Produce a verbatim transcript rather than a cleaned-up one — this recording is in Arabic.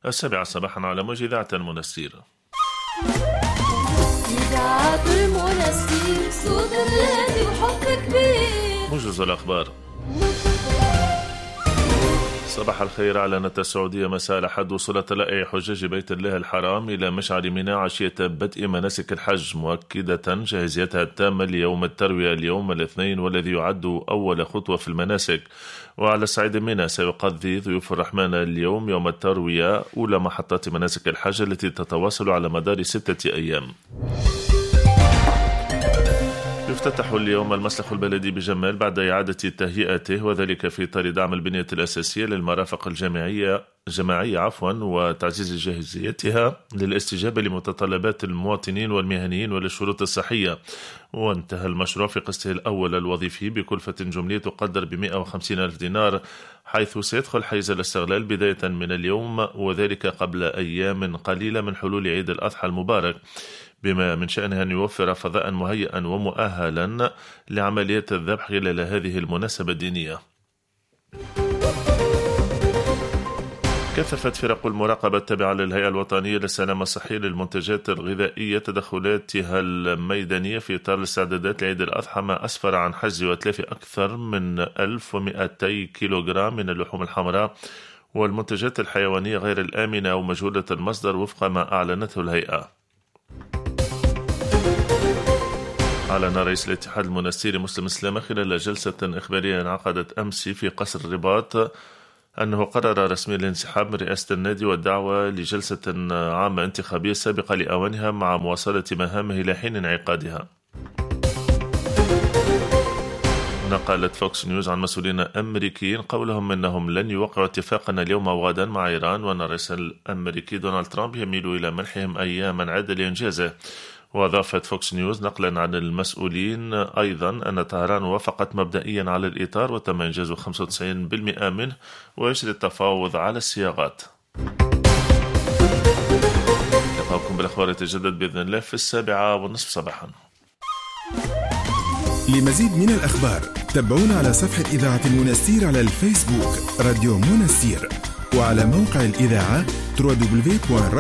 السابعة صباحا على موجة إذاعة المنستير. إذاعة المنستير صوت بلادي وحب كبير. موجز الأخبار. صباح الخير. أعلنت السعودية مساء الأحد وصول تلقي حجاج بيت الله الحرام إلى مشعر منى عشية بدء مناسك الحج، مؤكدة جاهزيتها التامة ليوم التروية اليوم الاثنين، والذي يعد أول خطوة في المناسك. وعلى صعيد منى سيقضي ضيوف الرحمن اليوم يوم التروية أولى محطات مناسك الحج التي تتواصل على مدار ستة أيام. يفتتح اليوم المسلخ البلدي بجمال بعد إعادة تهيئته، وذلك في إطار دعم البنية الأساسية للمرافق الجامعية جماعية عفوا وتعزيز جاهزيتها للاستجابة لمتطلبات المواطنين والمهنيين وللشروط الصحية. وانتهى المشروع في قسطه الأول الوظيفي بكلفة جملية تقدر ب مئة وخمسين ألف دينار، حيث سيدخل حيز الاستغلال بداية من اليوم، وذلك قبل أيام قليلة من حلول عيد الأضحى المبارك، بما من شأنها أن يوفر فضاء مهيئا ومؤهلا لعملية الذبح خلال هذه المناسبة الدينية. كثفت فرق المراقبة التابعة للهيئة الوطنية للسلامة الصحية للمنتجات الغذائية تدخلاتها الميدانية في إطار الاستعدادات لعيد الأضحى، ما أسفر عن حجز وإتلاف أكثر من ألف ومئتي كيلوغرام من اللحوم الحمراء والمنتجات الحيوانية غير الآمنة أو مجهولة المصدر وفق ما أعلنته الهيئة. أعلن رئيس الاتحاد المنستيري مسلم سلامة خلال جلسة إخبارية انعقدت أمس في قصر الرباط أنه قرر رسميا الانسحاب من رئاسة النادي والدعوة لجلسة عامة انتخابية سابقة لأوانها مع مواصلة مهامه إلى حين انعقادها. نقلت فوكس نيوز عن مسؤولين أمريكيين قولهم أنهم لن يوقعوا اتفاقا اليوم أو غدا مع إيران، وأن الرئيس الأمريكي دونالد ترامب يميل إلى منحهم أياما عدة لإنجازه. وأضافت فوكس نيوز نقلا عن المسؤولين أيضا أن طهران وافقت مبدئيا على الإطار وتم إنجاز خمسة وتسعين بالمئة منه، ويجري التفاوض على الصياغات. لقاكم بالأخبار يتجدد بإذن الله في السابعة والنصف صباحا. لمزيد من الأخبار تابعونا على صفحة إذاعة المنستير على الفيسبوك راديو منستير، وعلى موقع الإذاعة دبليو دبليو دبليو دوت